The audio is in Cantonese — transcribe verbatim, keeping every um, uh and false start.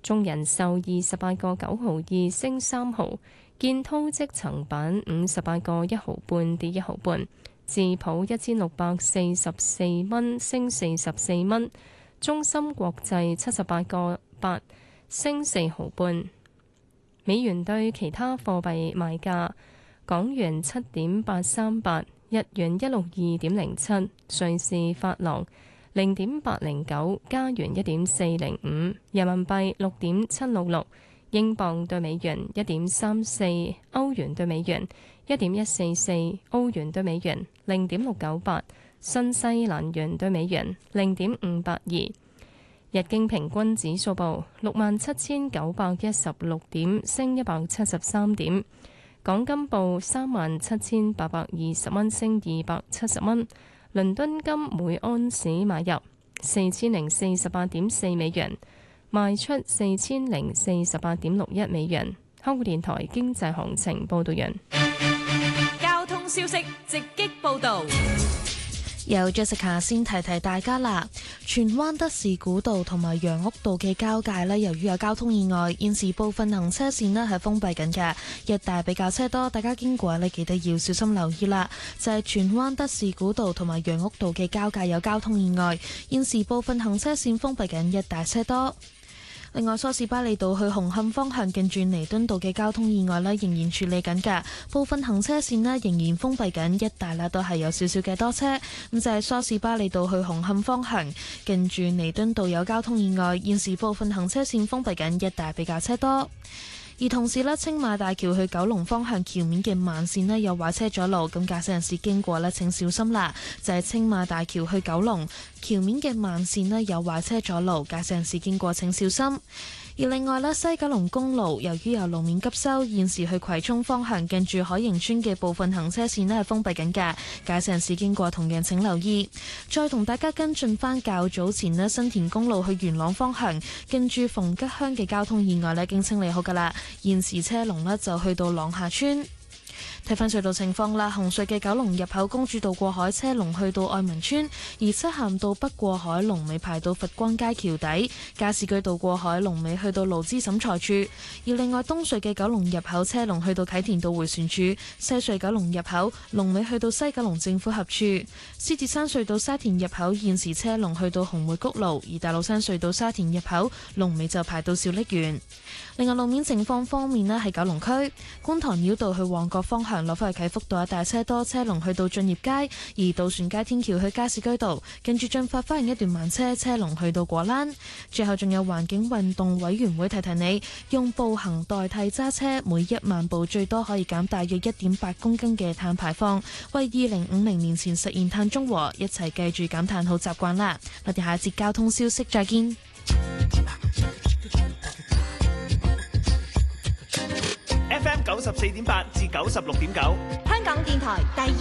中人壽二十八個九毫二升三毫，建滔積層板五十八個一毫半跌一毫半，智普一千六百四十四蚊升四十四蚊，中芯國際七十八個八升四毫半。美元對其他貨幣賣價：港元七點八三八，日元一六二點零七，瑞士法郎零點八零九，加元一點四零五，人民幣六點七六六，英鎊對美元一點三四，歐元對美元一點一四四，澳元對美元零點六九八，新西蘭元對美元零點五八二。日經平均指數報六萬七千九百一十六點，升一百七十三點。港金報三萬七千八百二十蚊，升二百七十蚊。倫敦金每安士買入四千零四十八點四美元，賣出四千零四十八點六一美元。香港電台經濟行情報道完。 交通消息直擊報道。 由 Jessica 先提提大家啦，荃灣德士古道同埋楊屋道嘅交界呢，由於有交通意外，現時部分行車線呢係封閉緊嘅，一帶比較車多，大家經過呢記得要小心留意啦。就係荃灣德士古道同埋楊屋道嘅交界有交通意外，現時部分行車線封閉緊，一帶車多。另外，梳士巴利道去紅磡方向近住彌敦道嘅交通意外呢，仍然處理緊㗎，部分行車線呢仍然封閉緊，一帶呢都係有少少嘅多車。咁就係梳士巴利道去紅磡方向近住彌敦道有交通意外，現時部分行車線封閉緊，一帶比較車多。而同時呢，青馬大橋去九龍方向橋面嘅慢線呢有壞車阻路，咁駕駛人士經過呢請小心啦。就係青馬大橋去九龍橋面嘅慢線呢有壞車阻路，駕駛人士經過請小心。而另外呢，西九龍公路由於有路面急修，現時去葵涌方向近住海盈村嘅部分行車線呢係封閉緊嘅，駕駛人士經過同樣請留意。再同大家跟進返較早前呢，新田公路去元朗方向近住逢吉鄉嘅交通意外呢已經清理好㗎啦，現時車龍呢就去到朗下村。睇返隧道情況啦，紅隧嘅九龍入口公主道過海車龍去到愛民村，而漆咸道北過海龍尾排到佛光街橋底，加士居道過海龍尾去到勞資審裁處。而另外東隧嘅九龍入口車龍去到啟田道迴旋處，西隧九龍入口龍尾去到西九龍政府合處。獅子山隧道沙田入口現時車龍去到紅梅谷路，而大老山隧道沙田入口龍尾就排到小瀝源。另外路面情況方面呢，喺九龍區觀塘繞道去旺角方向落返去啟福道一帶車多，車龍去到駿業街；而渡船街天橋去加士居道近住進發花園一段慢車，車龍去到果欄。最後仲有環境運動委員會提提你，用步行代替揸車，每一萬步最多可以減大約一點八公斤嘅碳排放，為二零五零年前實現碳中和，一齊記住減碳好習慣啦！我哋下一節交通消息再見。 F M 九十四點八至九十六點九， 香港電台第二